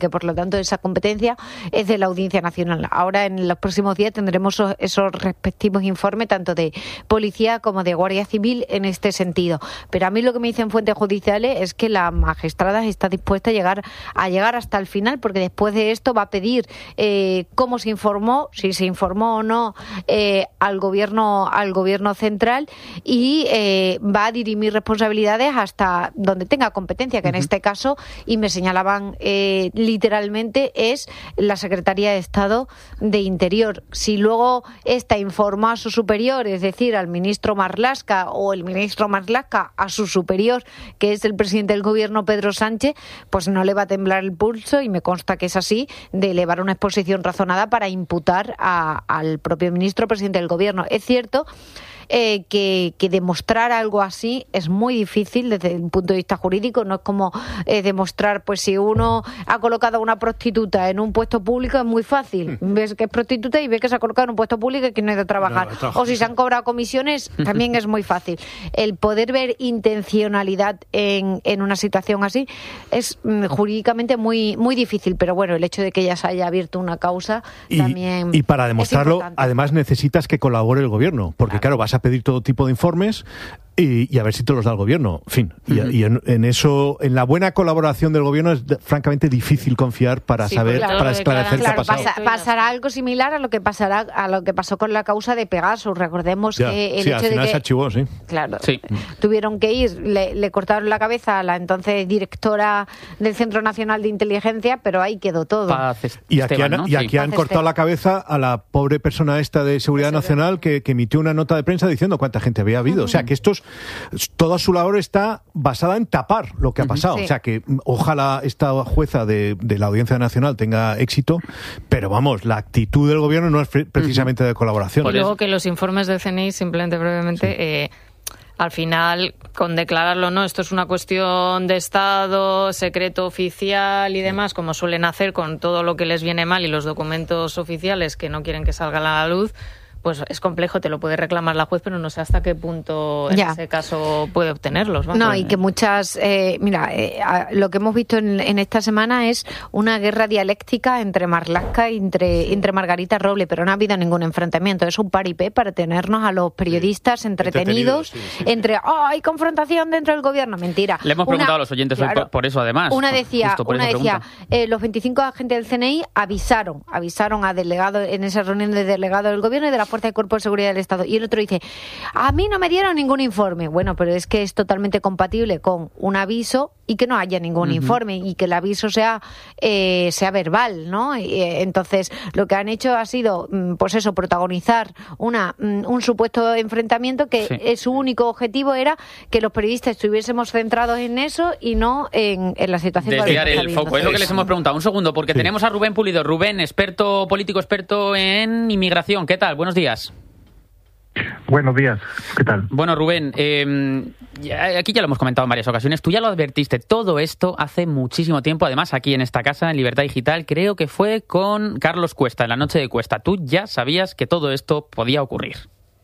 que por lo tanto esa competencia es de la Audiencia Nacional. Ahora en los próximos días tendremos esos respectivos informes tanto de Policía como de Guardia Civil en este sentido. Pero a mí lo que me dicen fuentes judiciales es que la magistrada está dispuesta a llegar hasta el final, porque después de esto va a pedir cómo se informó, si se informó o no al gobierno central, y va a dirimir responsabilidades hasta donde tenga competencia, que en este caso, y me señalaban literalmente, es la Secretaría de Estado de Interior. Si luego esta informa a su superior, es decir, al ministro Marlaska, o el ministro Marlaska a su superior, que es el presidente del gobierno, Pedro Sánchez, pues no le va a temblar el pulso, y me consta que es así, de elevar una exposición razonada para imputar al propio ministro presidente del gobierno. Es cierto que demostrar algo así es muy difícil desde un punto de vista jurídico. No es como demostrar, pues si uno ha colocado a una prostituta en un puesto público, es muy fácil. Ves que es prostituta y ves que se ha colocado en un puesto público y que no ha ido a trabajar. O si se han cobrado comisiones, también es muy fácil. El poder ver intencionalidad en una situación así es jurídicamente muy, muy difícil. Pero bueno, el hecho de que ya se haya abierto una causa también. Y para demostrarlo, además necesitas que colabore el gobierno, porque claro, vas a pedir todo tipo de informes y a ver si te los da el gobierno. En fin, y en eso, en la buena colaboración del gobierno es francamente difícil confiar para saber, para esclarecer qué ha pasado. Pasará algo similar a lo que pasó con la causa de Pegasus. Recordemos que el hecho al final de que se archivó, tuvieron que ir, le cortaron la cabeza a la entonces directora del Centro Nacional de Inteligencia, pero ahí quedó todo. Y aquí han cortado la cabeza a la pobre persona esta de Seguridad Nacional que emitió una nota de prensa diciendo cuánta gente había habido. O sea, que toda su labor está basada en tapar lo que ha pasado. O sea, que ojalá esta jueza de la Audiencia Nacional tenga éxito, pero vamos, la actitud del gobierno no es precisamente de colaboración. Y luego que los informes del CNI, simplemente brevemente, al final, con declararlo, no, esto es una cuestión de Estado, secreto oficial y demás, como suelen hacer con todo lo que les viene mal y los documentos oficiales que no quieren que salgan a la luz, pues es complejo, te lo puede reclamar la juez, pero no sé hasta qué punto en ese caso puede obtenerlos. Vamos. No, y que muchas... lo que hemos visto en esta semana es una guerra dialéctica entre Marlaska y entre Margarita Robles, pero no ha habido ningún enfrentamiento. Es un paripé para tenernos a los periodistas entretenidos. Hay confrontación dentro del gobierno. Mentira. Le hemos preguntado a los oyentes hoy por eso, además. Una decía los 25 agentes del CNI avisaron a delegados en esa reunión de delegados del gobierno y de la Fuerza de Cuerpo de Seguridad del Estado. Y el otro dice, a mí no me dieron ningún informe. Bueno, pero es que es totalmente compatible con un aviso y que no haya ningún informe, y que el aviso sea verbal, ¿no? Entonces, lo que han hecho ha sido, pues eso, protagonizar un supuesto enfrentamiento que su único objetivo era que los periodistas estuviésemos centrados en eso y no en la situación. Desviar el foco. Es lo que les hemos preguntado. Un segundo, porque tenemos a Rubén Pulido. Rubén, político experto en inmigración. ¿Qué tal? Buenos días. Buenos días, ¿qué tal? Bueno, Rubén, aquí ya lo hemos comentado en varias ocasiones, tú ya lo advertiste, todo esto hace muchísimo tiempo, además aquí en esta casa, en Libertad Digital, creo que fue con Carlos Cuesta, en la noche de Cuesta. Tú ya sabías que todo esto podía ocurrir.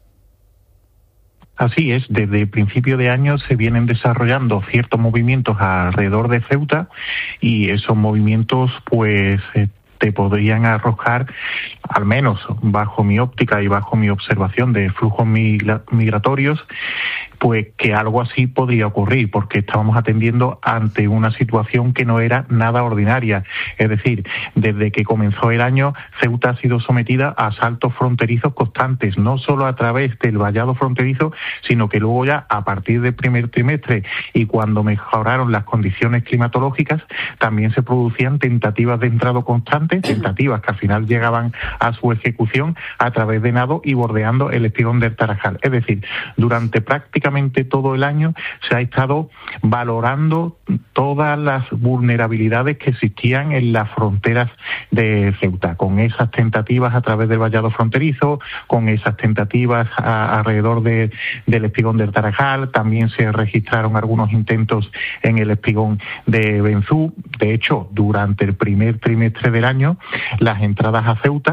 Así es, desde el principio de año se vienen desarrollando ciertos movimientos alrededor de Ceuta, y esos movimientos pues te podrían arrojar, al menos bajo mi óptica y bajo mi observación de flujos migratorios, pues que algo así podría ocurrir, porque estábamos atendiendo ante una situación que no era nada ordinaria. Es decir, desde que comenzó el año, Ceuta ha sido sometida a asaltos fronterizos constantes, no solo a través del vallado fronterizo, sino que luego ya a partir del primer trimestre y cuando mejoraron las condiciones climatológicas, también se producían tentativas de entrada constantes, tentativas que al final llegaban a su ejecución a través de nado y bordeando el espigón del Tarajal. Es decir, durante prácticamente todo el año se ha estado valorando todas las vulnerabilidades que existían en las fronteras de Ceuta, con esas tentativas a través del vallado fronterizo, con esas tentativas alrededor del espigón del Tarajal. También se registraron algunos intentos en el espigón de Benzú. De hecho, durante el primer trimestre del año, las entradas a Ceuta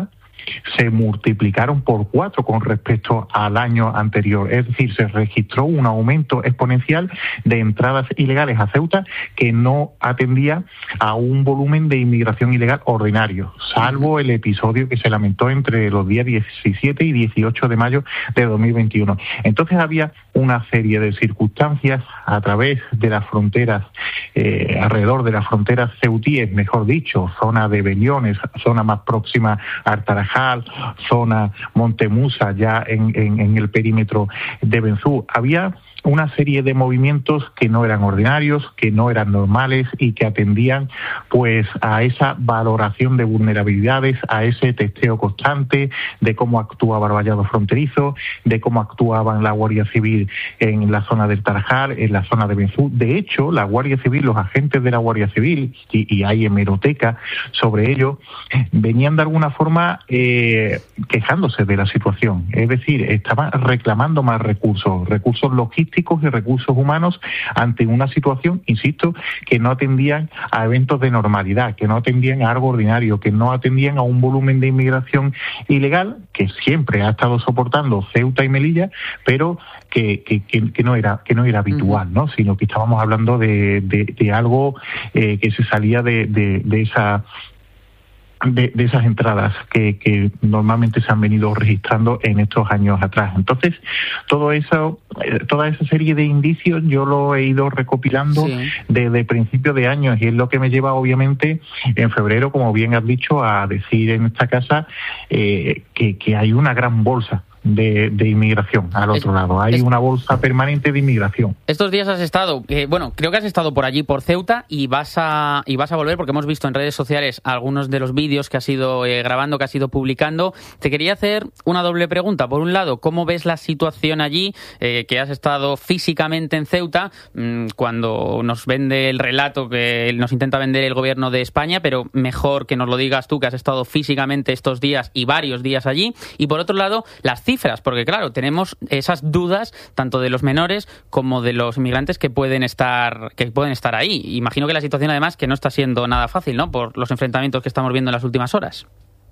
se multiplicaron por 4 con respecto al año anterior. Es decir, se registró un aumento exponencial de entradas ilegales a Ceuta que no atendía a un volumen de inmigración ilegal ordinario, salvo el episodio que se lamentó entre los días 17 y 18 de mayo de 2021. Entonces había una serie de circunstancias a través de las fronteras, alrededor de las fronteras ceutíes, mejor dicho, zona de Bellones, zona más próxima a Tarajal, zona Montemusa, ya en el perímetro de Benzú. Había una serie de movimientos que no eran ordinarios, que no eran normales y que atendían pues a esa valoración de vulnerabilidades, a ese testeo constante de cómo actuaba el vallado fronterizo, de cómo actuaba la Guardia Civil en la zona del Tarajal, en la zona de Benzú. De hecho, la Guardia Civil, los agentes de la Guardia Civil, y hay hemeroteca sobre ello, venían de alguna forma quejándose de la situación. Es decir, estaban reclamando más recursos logísticos y recursos humanos ante una situación, insisto, que no atendían a eventos de normalidad, que no atendían a algo ordinario, que no atendían a un volumen de inmigración ilegal que siempre ha estado soportando Ceuta y Melilla, pero que no era habitual, ¿no? Sino que estábamos hablando de algo que se salía de esas entradas que normalmente se han venido registrando en estos años atrás. Entonces, toda esa serie de indicios yo lo he ido recopilando desde principios de años, y es lo que me lleva, obviamente, en febrero, como bien has dicho, a decir en esta casa que hay una gran bolsa de inmigración al otro lado. Hay una bolsa permanente de inmigración. Estos días has estado, creo que has estado por allí, por Ceuta, y vas a volver, porque hemos visto en redes sociales algunos de los vídeos que has ido grabando, que has ido publicando. Te quería hacer una doble pregunta. Por un lado, ¿cómo ves la situación allí, que has estado físicamente en Ceuta, cuando nos vende el relato que nos intenta vender el gobierno de España, pero mejor que nos lo digas tú, que has estado físicamente estos días y varios días allí? Y por otro lado, las cifras, porque claro, tenemos esas dudas tanto de los menores como de los inmigrantes que pueden estar ahí. Imagino que la situación, además, que no está siendo nada fácil, ¿no?, por los enfrentamientos que estamos viendo en las últimas horas.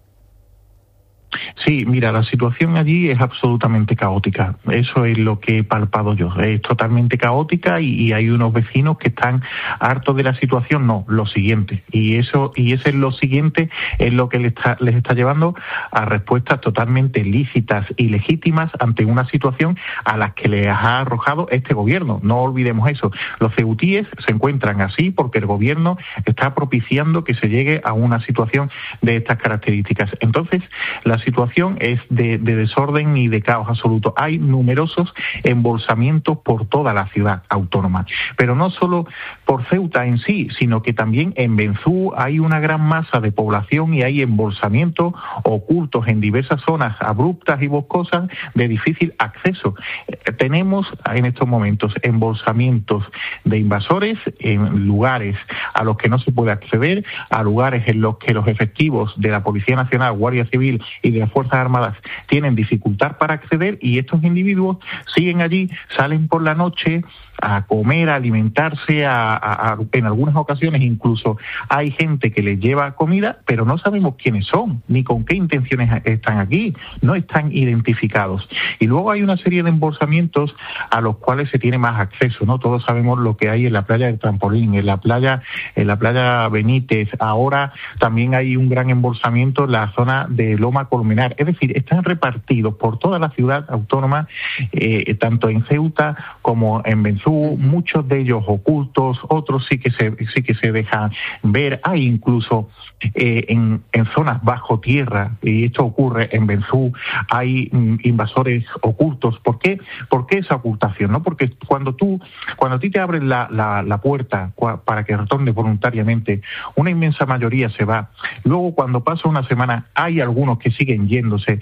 Sí, mira, la situación allí es absolutamente caótica. Eso es lo que he palpado yo. Es totalmente caótica y hay unos vecinos que están hartos de la situación. No, lo siguiente. Y ese lo siguiente es lo que les está llevando a respuestas totalmente lícitas y legítimas ante una situación a la que les ha arrojado este gobierno. No olvidemos eso. Los ceutíes se encuentran así porque el gobierno está propiciando que se llegue a una situación de estas características. Entonces, la situación es de desorden y de caos absoluto. Hay numerosos embolsamientos por toda la ciudad autónoma, pero no solo por Ceuta en sí, sino que también en Benzú hay una gran masa de población y hay embolsamientos ocultos en diversas zonas abruptas y boscosas de difícil acceso. Tenemos en estos momentos embolsamientos de invasores en lugares a los que no se puede acceder, a lugares en los que los efectivos de la Policía Nacional, Guardia Civil y de las Fuerzas Armadas tienen dificultad para acceder, y estos individuos siguen allí, salen por la noche a comer, a alimentarse, en algunas ocasiones incluso hay gente que les lleva comida, pero no sabemos quiénes son, ni con qué intenciones están aquí, no están identificados. Y luego hay una serie de embolsamientos a los cuales se tiene más acceso, ¿no? Todos sabemos lo que hay en la playa del Trampolín, en la playa Benítez. Ahora también hay un gran embolsamiento en la zona de Loma Colmenar. Es decir, están repartidos por toda la ciudad autónoma, tanto en Ceuta como en Benzú, muchos de ellos ocultos, otros sí que se dejan ver. Hay incluso en zonas bajo tierra, y esto ocurre en Benzú, hay invasores ocultos. ¿Por qué? ¿Por qué esa ocultación? ¿No? Porque cuando a ti te abren la puerta para que retorne voluntariamente, una inmensa mayoría se va. Luego, cuando pasa una semana, hay algunos que siguen yéndose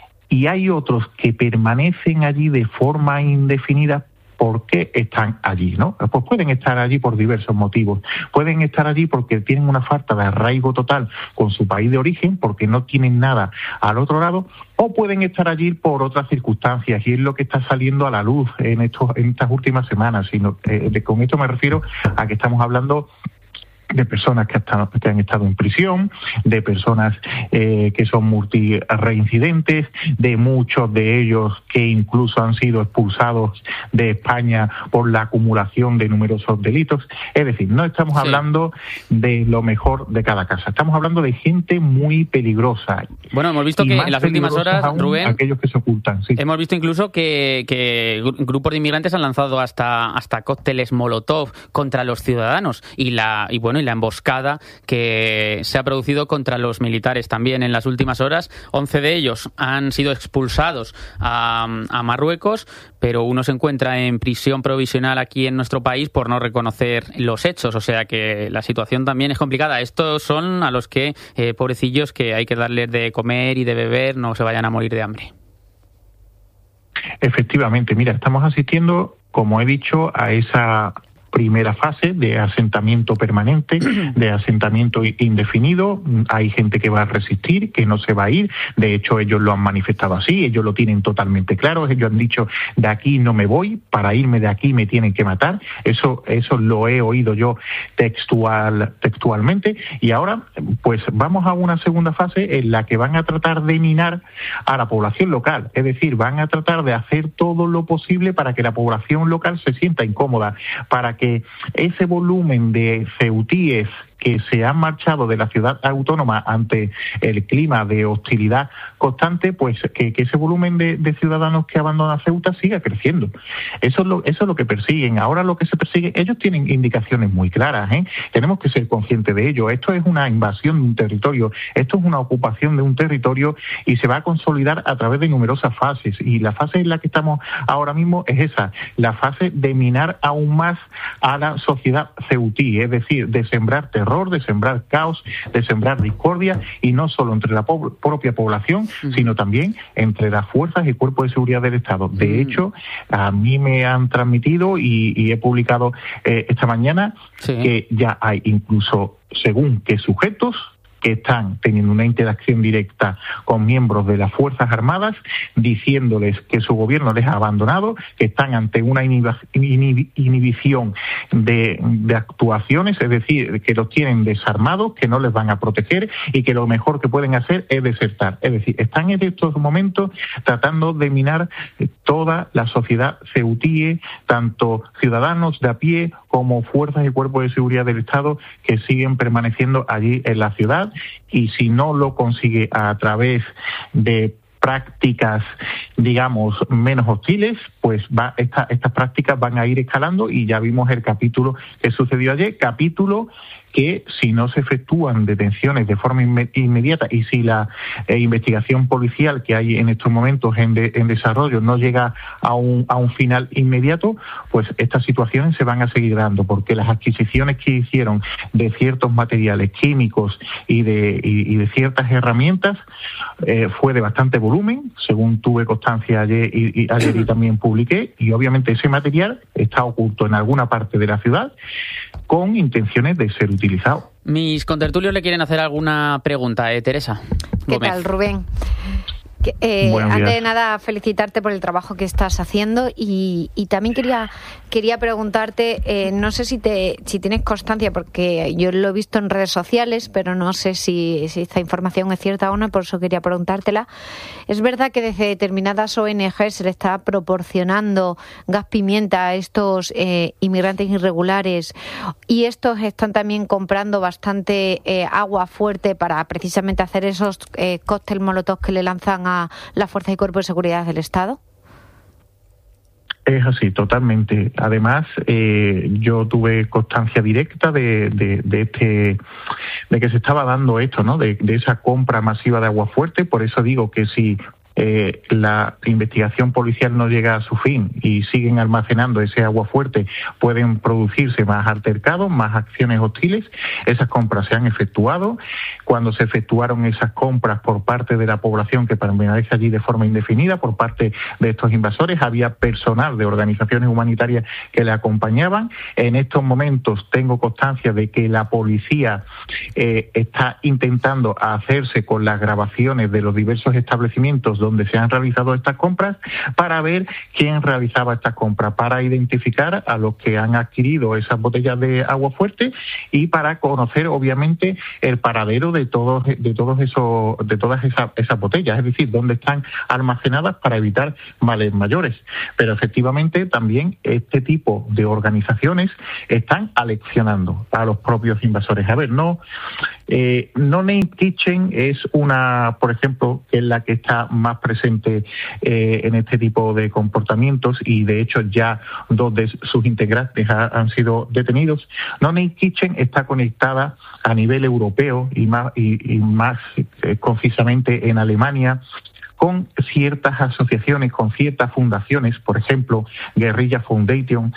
y hay otros que permanecen allí de forma indefinida. ¿Por qué están allí, no? Pues pueden estar allí por diversos motivos. Pueden estar allí porque tienen una falta de arraigo total con su país de origen, porque no tienen nada al otro lado, o pueden estar allí por otras circunstancias, y es lo que está saliendo a la luz en estas últimas semanas. Con esto me refiero a que estamos hablando de personas que han estado en prisión, de personas que son multireincidentes, de muchos de ellos que incluso han sido expulsados de España por la acumulación de numerosos delitos. Es decir, no estamos hablando de lo mejor de cada casa, estamos hablando de gente muy peligrosa. Bueno, hemos visto que en las últimas horas, Rubén, aquellos que se ocultan, sí. Hemos visto incluso que grupos de inmigrantes han lanzado hasta cócteles Molotov contra los ciudadanos y la emboscada que se ha producido contra los militares también en las últimas horas. 11 de ellos han sido expulsados a Marruecos, pero uno se encuentra en prisión provisional aquí en nuestro país por no reconocer los hechos, o sea que la situación también es complicada. Estos son a los que, pobrecillos, que hay que darles de comer y de beber, no se vayan a morir de hambre. Efectivamente, mira, estamos asistiendo, como he dicho, a esa primera fase de asentamiento permanente, de asentamiento indefinido. Hay gente que va a resistir, que no se va a ir. De hecho, ellos lo han manifestado así, ellos lo tienen totalmente claro. Ellos han dicho, de aquí no me voy, para irme de aquí me tienen que matar. Eso lo he oído yo textualmente. Y ahora, pues vamos a una segunda fase en la que van a tratar de minar a la población local. Es decir, van a tratar de hacer todo lo posible para que la población local se sienta incómoda, para que ese volumen de ceutíes que se han marchado de la ciudad autónoma ante el clima de hostilidad constante, pues que ese volumen de ciudadanos que abandonan Ceuta siga creciendo. Eso es lo que persiguen. Ahora lo que se persigue, ellos tienen indicaciones muy claras, tenemos que ser conscientes de ello. Esto es una invasión de un territorio, esto es una ocupación de un territorio y se va a consolidar a través de numerosas fases. Y la fase en la que estamos ahora mismo es esa, la fase de minar aún más a la sociedad ceutí, es decir, de sembrar terror, de sembrar caos, de sembrar discordia, y no solo entre la propia población, sino también entre las fuerzas y cuerpos de seguridad del Estado. De hecho, a mí me han transmitido y he publicado esta mañana que ya hay incluso, según qué sujetos, que están teniendo una interacción directa con miembros de las Fuerzas Armadas, diciéndoles que su gobierno les ha abandonado, que están ante una inhibición de actuaciones, es decir, que los tienen desarmados, que no les van a proteger y que lo mejor que pueden hacer es desertar. Es decir, están en estos momentos tratando de minar toda la sociedad ceutí, tanto ciudadanos de a pie como fuerzas y cuerpos de seguridad del Estado que siguen permaneciendo allí en la ciudad, y si no lo consigue a través de prácticas, digamos, menos hostiles, pues estas prácticas van a ir escalando, y ya vimos el capítulo que sucedió ayer, capítulo que si no se efectúan detenciones de forma inmediata y si la investigación policial que hay en estos momentos en desarrollo no llega a un final inmediato, pues estas situaciones se van a seguir dando, porque las adquisiciones que hicieron de ciertos materiales químicos y de ciertas herramientas fue de bastante volumen, según tuve constancia ayer y también publiqué, y obviamente ese material está oculto en alguna parte de la ciudad con intenciones de ser utilizado. Mis contertulios le quieren hacer alguna pregunta, Teresa ¿Qué Gómez. tal, Rubén? Antes de nada, felicitarte por el trabajo que estás haciendo, y también quería preguntarte, no sé si tienes constancia, porque yo lo he visto en redes sociales, pero no sé si esta información es cierta o no, por eso quería preguntártela. ¿Es verdad que desde determinadas ONG se le está proporcionando gas pimienta a estos inmigrantes irregulares, y estos están también comprando bastante agua fuerte para precisamente hacer esos cócteles molotov que le lanzan a las fuerzas y cuerpos de seguridad del Estado? Es así, totalmente. Además, yo tuve constancia directa de que se estaba dando esto, ¿no? De esa compra masiva de agua fuerte. Por eso digo que si la investigación policial no llega a su fin y siguen almacenando ese agua fuerte, pueden producirse más altercados, más acciones hostiles. Esas compras se han efectuado. Cuando se efectuaron esas compras por parte de la población que permanece allí de forma indefinida, por parte de estos invasores, había personal de organizaciones humanitarias que le acompañaban. En estos momentos tengo constancia de que la policía está intentando hacerse con las grabaciones de los diversos establecimientos donde se han realizado estas compras, para ver quién realizaba estas compras, para identificar a los que han adquirido esas botellas de agua fuerte y para conocer, obviamente, el paradero de todas esas botellas, es decir, dónde están almacenadas para evitar males mayores. Pero efectivamente también este tipo de organizaciones están aleccionando a los propios invasores. A ver, No Name Kitchen es una, por ejemplo, que es la que está más presente en este tipo de comportamientos, y de hecho ya 2 de sus integrantes han sido detenidos. No Name Kitchen está conectada a nivel europeo y más concisamente en Alemania, con ciertas asociaciones, con ciertas fundaciones, por ejemplo, Guerrilla Foundation,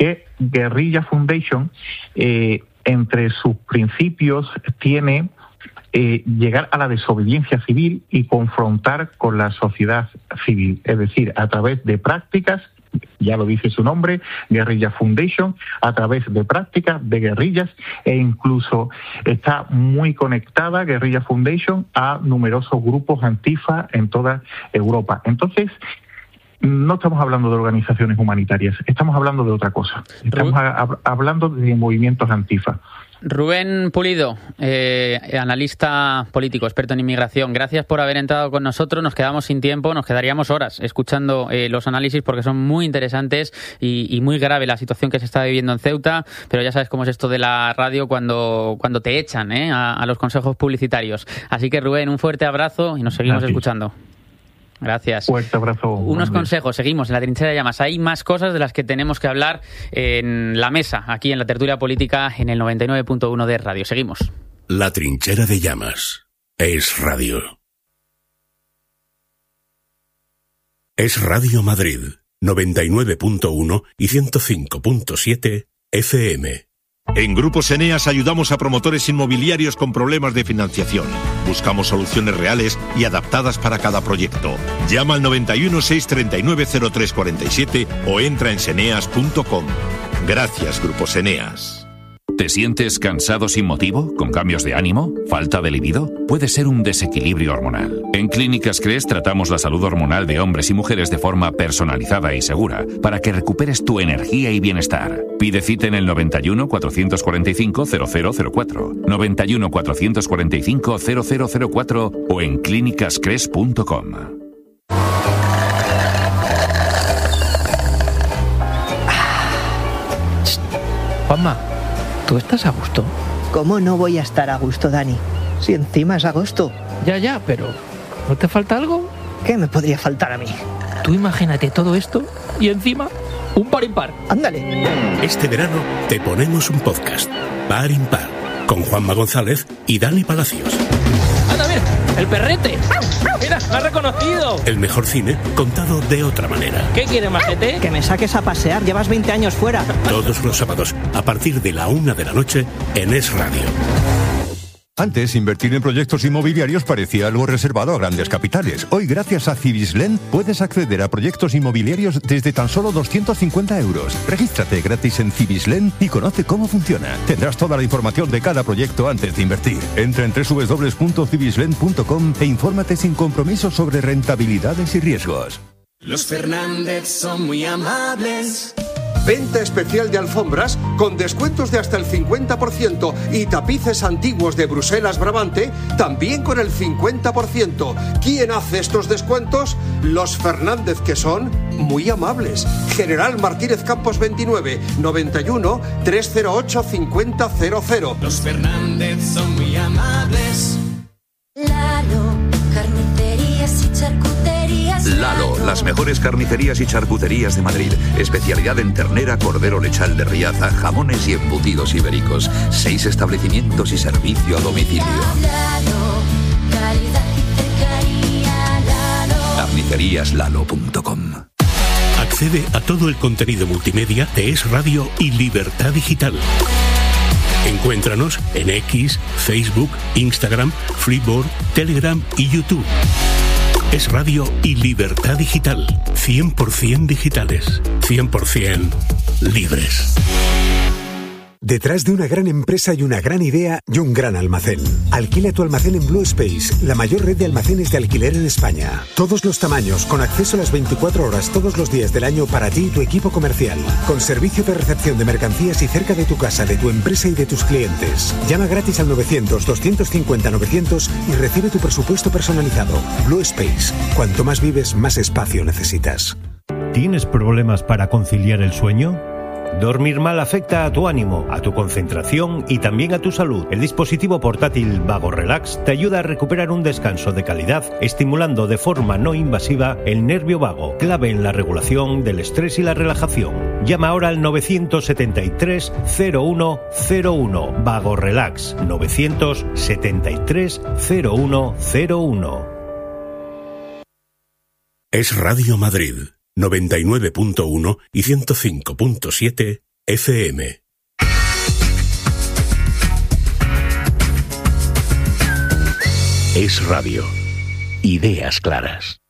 entre sus principios tiene llegar a la desobediencia civil y confrontar con la sociedad civil, es decir, a través de prácticas, ya lo dice su nombre, Guerrilla Foundation, a través de prácticas de guerrillas, e incluso está muy conectada Guerrilla Foundation a numerosos grupos antifa en toda Europa. Entonces, no estamos hablando de organizaciones humanitarias, estamos hablando de otra cosa. Estamos hablando de movimientos antifa. Rubén Pulido, analista político, experto en inmigración, gracias por haber entrado con nosotros. Nos quedamos sin tiempo, nos quedaríamos horas escuchando los análisis porque son muy interesantes y muy grave la situación que se está viviendo en Ceuta, pero ya sabes cómo es esto de la radio cuando te echan a los consejos publicitarios. Así que Rubén, un fuerte abrazo y nos seguimos escuchando. Gracias. Fuerte abrazo. Unos consejos, seguimos en la trinchera de llamas. Hay más cosas de las que tenemos que hablar en la mesa, aquí en la tertulia política, en el 99.1 de Radio. Seguimos. La trinchera de llamas. Es radio. Es Radio Madrid, 99.1 y 105.7 FM. En Grupos Eneas ayudamos a promotores inmobiliarios con problemas de financiación. Buscamos soluciones reales y adaptadas para cada proyecto. Llama al 91 639 0347 o entra en seneas.com. Gracias, Grupos Eneas. ¿Te sientes cansado sin motivo? ¿Con cambios de ánimo? ¿Falta de libido? Puede ser un desequilibrio hormonal. En Clínicas CRES tratamos la salud hormonal de hombres y mujeres de forma personalizada y segura para que recuperes tu energía y bienestar. Pide cita en el 91 445 0004, 91 445 0004 o en clínicascres.com. Juanma, ¿tú estás a gusto? ¿Cómo no voy a estar a gusto, Dani? Si encima es agosto. Ya, pero ¿no te falta algo? ¿Qué me podría faltar a mí? Tú imagínate todo esto y encima un par impar. Ándale. Este verano te ponemos un podcast, Par Impar, con Juanma González y Dani Palacios. ¡Anda, mira! ¡El perrete! ¡Mira, me ha reconocido! El mejor cine contado de otra manera. ¿Qué quieres, majete? Que me saques a pasear, llevas 20 años fuera. Todos los sábados, a partir de la 1 de la noche, en Es Radio. Antes, invertir en proyectos inmobiliarios parecía algo reservado a grandes capitales. Hoy, gracias a Cibislen, puedes acceder a proyectos inmobiliarios desde tan solo 250 euros. Regístrate gratis en Cibislen y conoce cómo funciona. Tendrás toda la información de cada proyecto antes de invertir. Entra en www.cibislen.com e infórmate sin compromiso sobre rentabilidades y riesgos. Los Fernández son muy amables. Venta especial de alfombras con descuentos de hasta el 50% y tapices antiguos de Bruselas Brabante también con el 50%. ¿Quién hace estos descuentos? Los Fernández, que son muy amables. General Martínez Campos 29, 91 308 5000. Los Fernández son muy amables. Lalo, carnicerías y charcuterías. Lalo, las mejores carnicerías y charcuterías de Madrid. Especialidad en ternera, cordero lechal de Riaza, jamones y embutidos ibéricos. 6 establecimientos y servicio a domicilio. Lalo, calidad y cercanía. Lalo. Carniceríaslalo.com. Accede a todo el contenido multimedia de Es Radio y Libertad Digital. Encuéntranos en X, Facebook, Instagram, Freeboard, Telegram y YouTube. Es Radio y Libertad Digital. 100% digitales. 100% libres. Detrás de una gran empresa hay una gran idea y un gran almacén. Alquila tu almacén en Blue Space, la mayor red de almacenes de alquiler en España. Todos los tamaños, con acceso a las 24 horas todos los días del año para ti y tu equipo comercial. Con servicio de recepción de mercancías y cerca de tu casa, de tu empresa y de tus clientes. Llama gratis al 900-250-900 y recibe tu presupuesto personalizado. Blue Space. Cuanto más vives, más espacio necesitas. ¿Tienes problemas para conciliar el sueño? Dormir mal afecta a tu ánimo, a tu concentración y también a tu salud. El dispositivo portátil Vago Relax te ayuda a recuperar un descanso de calidad, estimulando de forma no invasiva el nervio vago, clave en la regulación del estrés y la relajación. Llama ahora al 973 0101. Vago Relax 973 0101. Es Radio Madrid 99.1 y 105.7 FM. Es Radio. Ideas claras.